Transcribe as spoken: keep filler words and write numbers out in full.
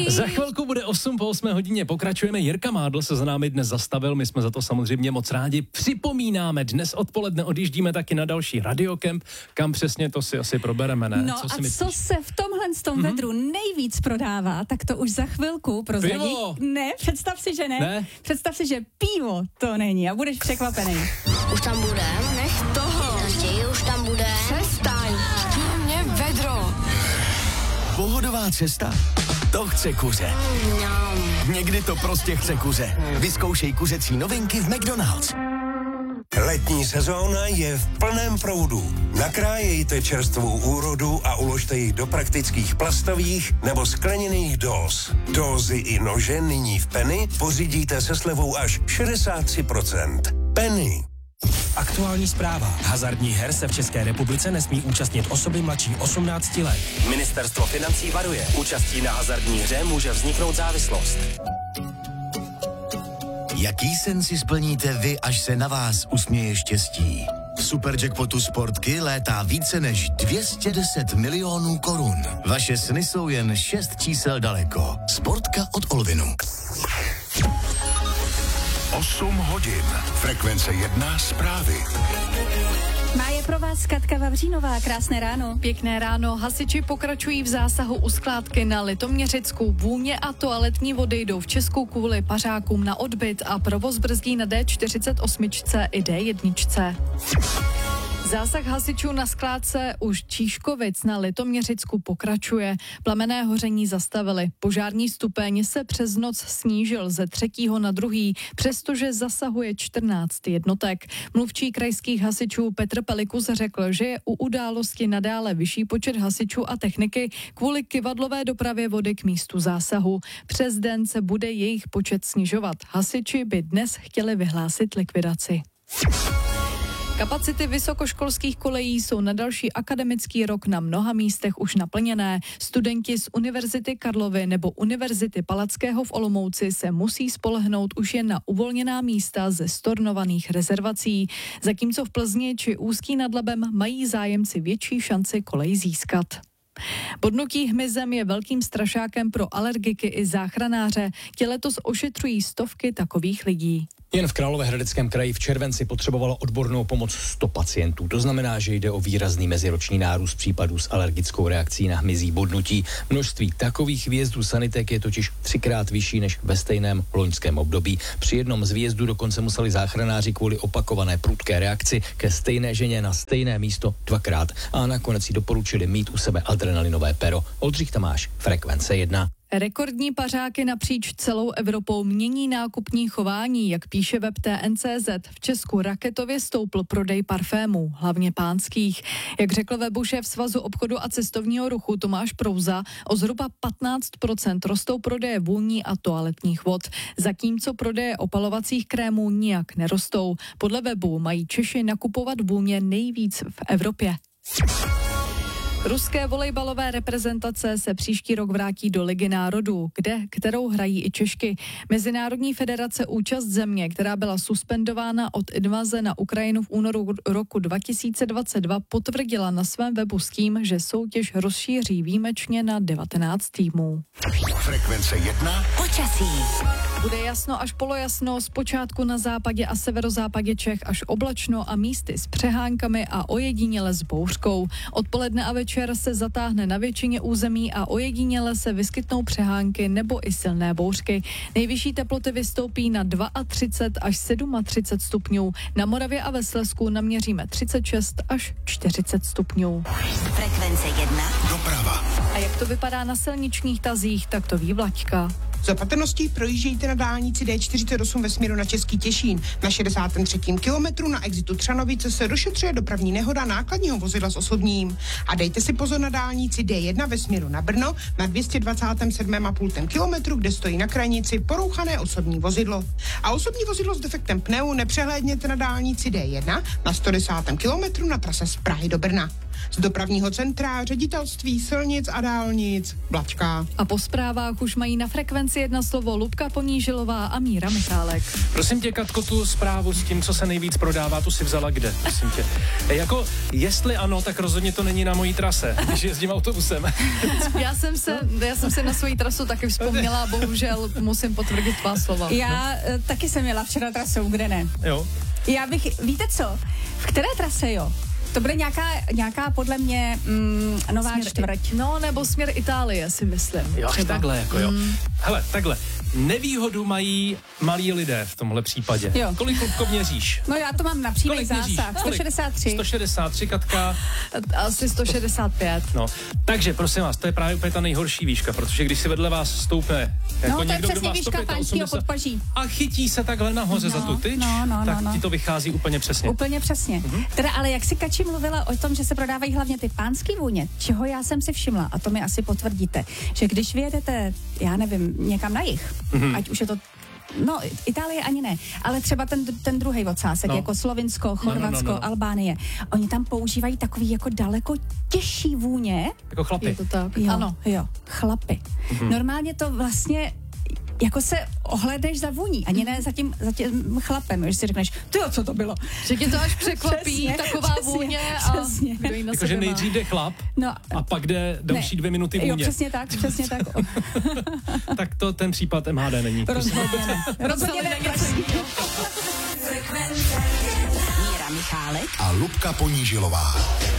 Za chvilku bude osm po osmé hodině. Pokračujeme. Jirka Mádl se za námi dnes zastavil. My jsme za to samozřejmě moc rádi. Připomínáme, dnes odpoledne odjíždíme taky na další Radiokemp. Kam přesně, to si asi probereme, ne? No co a myslíš? co se v tomhle z tom mm-hmm. vedru nejvíc prodává, tak to už za chvilku prozradí. Pivo! Ne, představ si, že ne. ne. Představ si, že pivo to není a budeš překvapený. Už tam bude? Nech toho. Nechtějí, už tam bude. Přestaň. Mě vedro. Pohodová cesta? To chce kuře. Někdy to prostě chce kuře. Vyzkoušej kuřecí novinky v McDonald's. Letní sezóna je v plném proudu. Nakrájejte čerstvou úrodu a uložte ji do praktických plastových nebo skleněných dóz. Dózy i nože nyní v Penny pořídíte se slevou až šedesát tři procent. Penny. Aktuální zpráva. Hazardních her se v České republice nesmí účastnit osoby mladší osmnácti let. Ministerstvo financí varuje. Účastí na hazardní hře může vzniknout závislost. Jaký sen si splníte vy, až se na vás usměje štěstí? V Superjackpotu Sportky létá více než dvě stě deset milionů korun. Vaše sny jsou jen šest čísel daleko. Sportka od Olvinu. osm hodin. Frekvence jedna zprávy. Má je pro vás Katka Vavřínová. Krásné ráno. Pěkné ráno. Hasiči pokračují v zásahu u skládky na Litoměřicku. Vůně a toaletní vody jdou v Česku kvůli pařákům na odbyt a provoz brzdí na D čtyřicet osm i D jedna. Zásah hasičů na skládce už Číškovic na Litoměřicku pokračuje. Plamenné hoření zastavili. Požární stupeň se přes noc snížil ze třetího na druhý, přestože zasahuje čtrnáct jednotek. Mluvčí krajských hasičů Petr Pelikus řekl, že je u události nadále vyšší počet hasičů a techniky kvůli kyvadlové dopravě vody k místu zásahu. Přes den se bude jejich počet snižovat. Hasiči by dnes chtěli vyhlásit likvidaci. Kapacity vysokoškolských kolejí jsou na další akademický rok na mnoha místech už naplněné. Studenti z Univerzity Karlovy nebo Univerzity Palackého v Olomouci se musí spolehnout už jen na uvolněná místa ze stornovaných rezervací. Zatímco v Plzni či Ústí nad Labem mají zájemci větší šanci kolej získat. Bodnutí hmyzem je velkým strašákem pro alergiky i záchranáře. Tě letos ošetřují stovky takových lidí. Jen v Královéhradeckém kraji v červenci potřebovalo odbornou pomoc sto pacientů. To znamená, že jde o výrazný meziroční nárůst případů s alergickou reakcí na hmyzí bodnutí. Množství takových výjezdů sanitek je totiž třikrát vyšší než ve stejném loňském období. Při jednom z výjezdů dokonce museli záchranáři kvůli opakované prudké reakci ke stejné ženě na stejné místo dvakrát a nakonec si doporučili mít u sebe adrenalinové pero. Oldřich Tamáš, Frekvence jedna. Rekordní pařáky napříč celou Evropou mění nákupní chování, jak píše web T N C Z. V Česku raketově stoupl prodej parfémů, hlavně pánských. Jak řekl webu šéf Svazu obchodu a cestovního ruchu Tomáš Prouza, o zhruba patnáct procent rostou prodeje vůní a toaletních vod, zatímco prodeje opalovacích krémů nijak nerostou. Podle webu mají Češi nakupovat vůně nejvíc v Evropě. Ruské volejbalové reprezentace se příští rok vrátí do Ligy národů, kde, kterou hrají i Češky. Mezinárodní federace účast země, která byla suspendována od invaze na Ukrajinu v únoru roku dva tisíce dvacet dva, potvrdila na svém webu s tím, že soutěž rozšíří výjimečně na devatenáct týmů. Frekvence jedna. Počasí. Bude jasno až polojasno, zpočátku na západě a severozápadě Čech až oblačno a místy s přehánkami a ojediněle s bouřkou. Odpoledne a večer se zatáhne na většině území a ojediněle se vyskytnou přehánky nebo i silné bouřky. Nejvyšší teploty vystoupí na třicet dva až třicet sedm stupňů. Na Moravě a ve Slezsku naměříme třicet šest až čtyřicet stupňů. Frekvence jedna. Doprava. A jak to vypadá na silničních tazích, tak to ví Vlaďka. Z opatrností projíždějte na dálnici D čtyřicet osm ve směru na Český Těšín. Na šedesátém třetím kilometru na exitu Třanovice se došetřuje dopravní nehoda nákladního vozidla s osobním. A dejte si pozor na dálnici D jedna ve směru na Brno na dvě stě dvacet sedm a půl kilometru, kde stojí na krajnici porouchané osobní vozidlo. A osobní vozidlo s defektem pneu nepřehlédněte na dálnici D jedna na sto desátém kilometru na trase z Prahy do Brna. Z dopravního centra, ředitelství silnic a dálnic, Blačka. A po zprávách už mají na frekvenci jedna slovo Lubka Ponížilová a Míra Michálek. Prosím tě, Katko, tu zprávu s tím, co se nejvíc prodává, tu si vzala kde, prosím tě. E, jako, jestli ano, tak rozhodně to není na mojí trase, když jezdím autobusem. Já jsem se, já jsem se na svoji trasu taky vzpomněla, bohužel musím potvrdit tvá slova. Já no. taky jsem jela včera trasou, kde ne. Jo. Já bych, víte co, v které trase jo? To bude nějaká, nějaká podle mě mm, nová Směr čtvrť. I, no, nebo směr Itálie, si myslím. Jo, třeba. takhle, jako jo. Mm. Hele, takhle. Nevýhodu mají malí lidé v tomhle případě. Jo. Kolik, Lubko, měříš? No já to mám na přímý Kolik měříš? zásah. Kolik? sto šedesát tři. sto šedesát tři, Katka. Asi sto šedesát pět. No, takže prosím vás, to je právě úplně ta nejhorší výška, protože když si vedle vás stoupne jako No, to je někdo, kdo přesně má výška sto osmdesát pánského podpaží. a chytí se takhle nahoře No, za tu tyč, no, no, tak no, no. ti to vychází úplně přesně. Úplně přesně. Mhm. Teda ale jak si Kači mluvila o tom, že se prodávají hlavně ty pánský vůně, čeho já jsem si všimla, a to mi asi potvrdíte, že když vyjedete, já nevím, někam na jih, Mhm. ať už je to No, Itálie ani ne, ale třeba ten, ten druhý ocásek, No. jako Slovinsko, Chorvatsko, no, no, no. Albánie. Oni tam používají takový jako daleko těžší vůně. Jako chlapi. Je to tak? Jo, Ano. jo, chlapy. Mhm. Normálně to vlastně jako se ohlédneš za vůní, ani ne za tím, za tím chlapem, že si řekneš, tyjo, co to bylo? Že tě to až překvapí, Přesně, taková přesně, vůně a přesně. kdo ji na Jakože sebe má. nejdřív jde chlap No, a pak jde další ne. dvě minuty Jo, vůně. přesně tak, přesně tak. Tak to ten případ M H D není. Rozhodně ne. Rozhodně ne. Míra Michálek A Lubka Ponížilová.